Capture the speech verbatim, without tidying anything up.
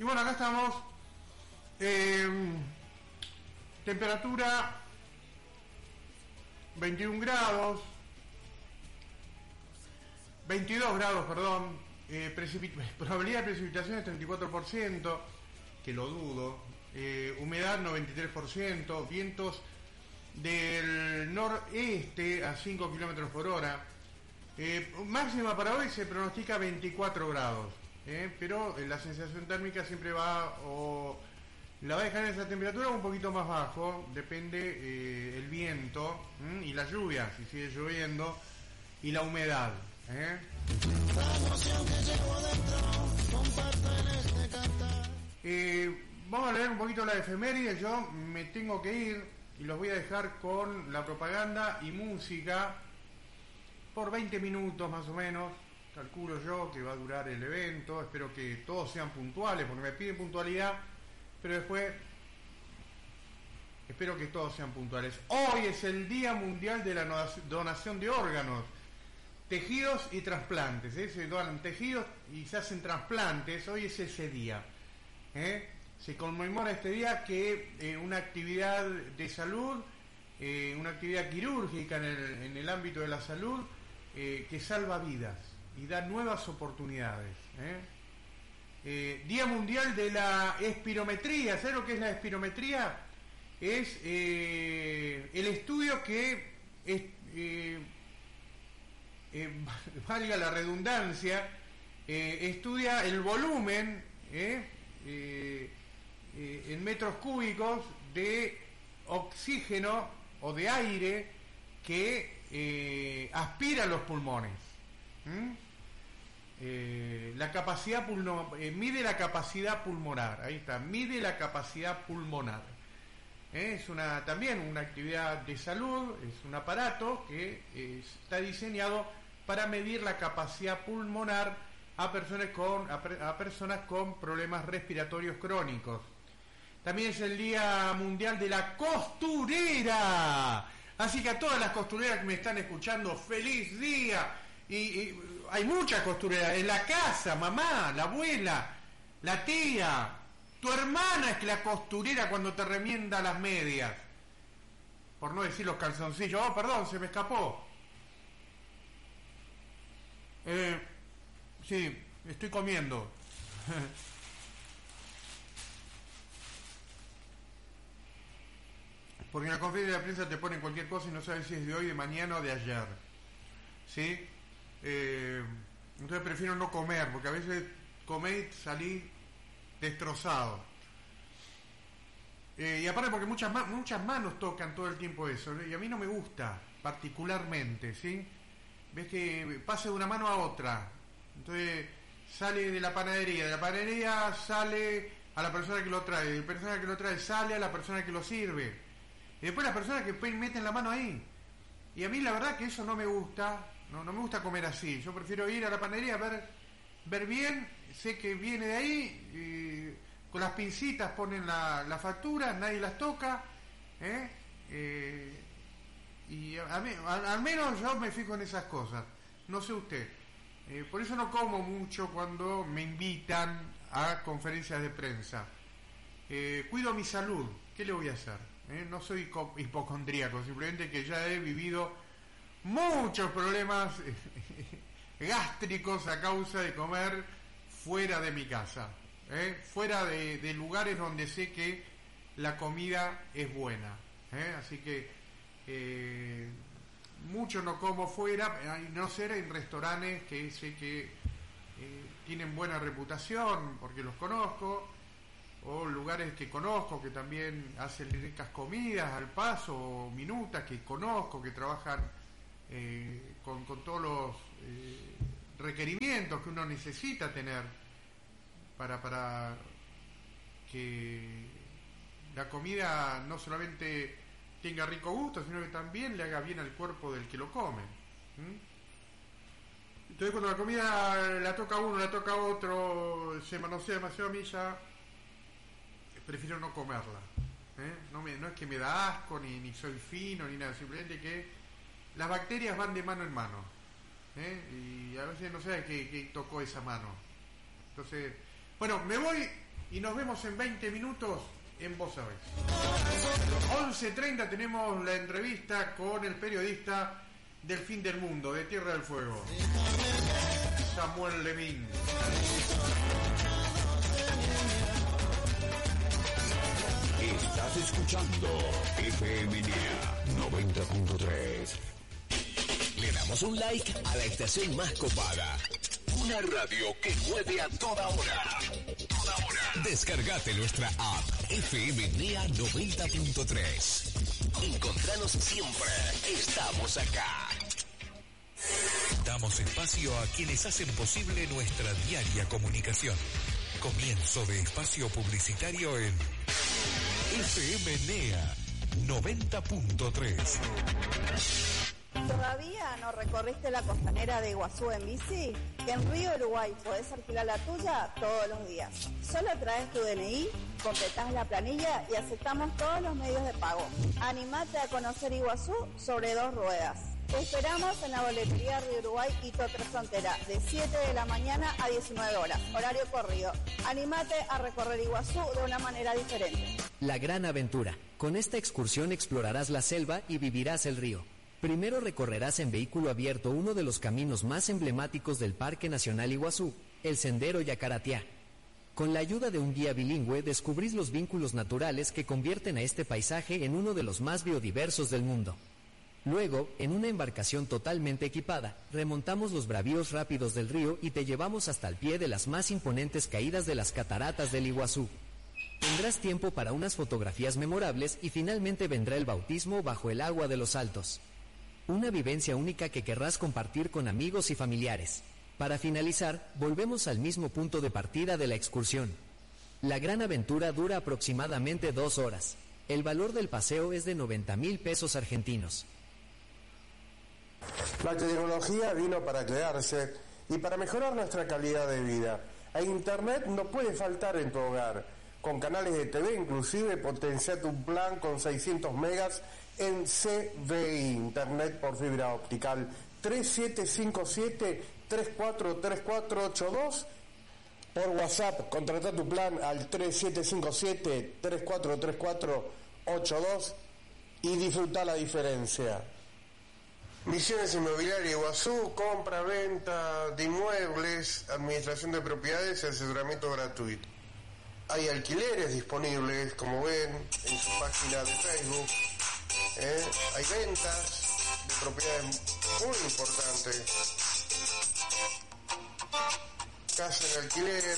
bueno, acá estamos. Eh, temperatura veintiún grados. veintidós grados, perdón. Eh, precipit- probabilidad de precipitación es treinta y cuatro por ciento, que lo dudo. Eh, humedad noventa y tres por ciento. Vientos del noreste a cinco kilómetros por hora. Eh, máxima para hoy se pronostica veinticuatro grados. Eh, pero la sensación térmica siempre va o la va a dejar en esa temperatura un poquito más bajo, depende eh, el viento ¿m? y la lluvia, si sigue lloviendo, y la humedad. ¿eh? Eh, vamos a leer un poquito la efeméride. Yo me tengo que ir y los voy a dejar con la propaganda y música por veinte minutos más o menos. Calculo yo que va a durar el evento. Espero que todos sean puntuales, porque me piden puntualidad, pero después espero que todos sean puntuales. Hoy es el Día Mundial de la Donación de Órganos, tejidos y trasplantes. ¿eh? Se donan tejidos y se hacen trasplantes. Hoy es ese día. ¿eh? Se conmemora este día que eh, una actividad de salud, eh, una actividad quirúrgica en el, en el ámbito de la salud, eh, que salva vidas y da nuevas oportunidades. ¿eh? Eh, Día Mundial de la Espirometría. ¿Sabes lo que es la espirometría? Es eh, el estudio que es, eh, eh, valga la redundancia, eh, estudia el volumen eh, eh, eh, en metros cúbicos de oxígeno o de aire que eh, aspira los pulmones. ¿Mm? Eh, la capacidad pulmo, eh, mide la capacidad pulmonar. Ahí está, mide la capacidad pulmonar. Eh, es una también una actividad de salud, es un aparato que eh, está diseñado para medir la capacidad pulmonar a personas con a, a personas con problemas respiratorios crónicos. También es el Día Mundial de la Costurera. Así que a todas las costureras que me están escuchando, feliz día. Y, y hay muchas costureras en la casa, mamá, la abuela, la tía, tu hermana es la costurera cuando te remienda las medias, por no decir los calzoncillos. Oh, perdón, se me escapó. Eh, sí, estoy comiendo. Porque en la conferencia de prensa te ponen cualquier cosa y no sabes si es de hoy, de mañana o de ayer. ¿Sí? Eh, entonces prefiero no comer, porque a veces comé y salí destrozado. Eh, y aparte porque muchas, ma- muchas manos tocan todo el tiempo eso, ¿no? Y a mí no me gusta particularmente, ¿sí? Ves que pasa de una mano a otra. Entonces sale de la panadería, de la panadería sale a la persona que lo trae, de la persona que lo trae sale a la persona que lo sirve. Y después las personas que meten la mano ahí. Y a mí la verdad que eso no me gusta. No, no me gusta comer así. Yo prefiero ir a la panadería, ver, ver bien, sé que viene de ahí, eh, con las pincitas ponen la, la factura, nadie las toca, ¿eh? Eh, y a, a mí, a, al menos yo me fijo en esas cosas, no sé usted. Eh, por eso no como mucho cuando me invitan a conferencias de prensa. Eh, cuido mi salud, ¿qué le voy a hacer? Eh, no soy hipocondríaco, simplemente que ya he vivido muchos problemas gástricos a causa de comer fuera de mi casa, ¿eh? fuera de, de lugares donde sé que la comida es buena, ¿eh? así que eh, mucho no como fuera, no ser en restaurantes que sé que eh, tienen buena reputación porque los conozco, o lugares que conozco que también hacen ricas comidas al paso, o minutas que conozco que trabajan Eh, con, con todos los eh, requerimientos que uno necesita tener para, para que la comida no solamente tenga rico gusto, sino que también le haga bien al cuerpo del que lo come. ¿Mm? Entonces cuando la comida la toca a uno, la toca a otro, se manosea demasiado a mí, ya prefiero no comerla. ¿eh? No, me, no es que me da asco, ni, ni soy fino, ni nada, simplemente que las bacterias van de mano en mano, ¿eh? y a veces no sé qué, qué tocó esa mano. Entonces, bueno, me voy y nos vemos en veinte minutos en Vos Sabés. once treinta tenemos la entrevista con el periodista del Fin del Mundo, de Tierra del Fuego, Samuel Lemín. Estás escuchando F M N E A noventa punto tres. Le damos un like a la estación más copada. Una radio que mueve a toda hora. Toda hora. Descargate nuestra app F M N E A noventa punto tres. Encontranos siempre. Estamos acá. Damos espacio a quienes hacen posible nuestra diaria comunicación. Comienzo de espacio publicitario en F M N E A noventa punto tres. ¿Todavía no recorriste la costanera de Iguazú en bici? En Río Uruguay podés alquilar la tuya todos los días. Solo traes tu D N I, completás la planilla y aceptamos todos los medios de pago. Animate a conocer Iguazú sobre dos ruedas. Te esperamos en la boletería Río Uruguay y Totra Frontera de siete de la mañana a diecinueve horas, horario corrido. Animate a recorrer Iguazú de una manera diferente. La gran aventura. Con esta excursión explorarás la selva y vivirás el río. Primero recorrerás en vehículo abierto uno de los caminos más emblemáticos del Parque Nacional Iguazú, el Sendero Yacaratiá. Con la ayuda de un guía bilingüe descubrís los vínculos naturales que convierten a este paisaje en uno de los más biodiversos del mundo. Luego, en una embarcación totalmente equipada, remontamos los bravíos rápidos del río y te llevamos hasta el pie de las más imponentes caídas de las cataratas del Iguazú. Tendrás tiempo para unas fotografías memorables y finalmente vendrá el bautismo bajo el agua de los Altos. Una vivencia única que querrás compartir con amigos y familiares. Para finalizar, volvemos al mismo punto de partida de la excursión. La gran aventura dura aproximadamente dos horas. El valor del paseo es de noventa mil pesos argentinos. La tecnología vino para quedarse y para mejorar nuestra calidad de vida. E Internet no puede faltar en tu hogar. Con canales de T V inclusive potencia tu plan con seiscientos megas en C V I, Internet por fibra optical. Tres siete cinco siete, tres cuatro tres cuatro ocho dos. Por WhatsApp, contrata tu plan al tres siete cinco siete, tres cuatro tres cuatro ocho dos y disfruta la diferencia. Misiones Inmobiliaria Iguazú, compra, venta de inmuebles, administración de propiedades y asesoramiento gratuito. Hay alquileres disponibles, como ven, en su página de Facebook. ¿eh? Hay ventas de propiedades muy importantes. Casa en alquiler.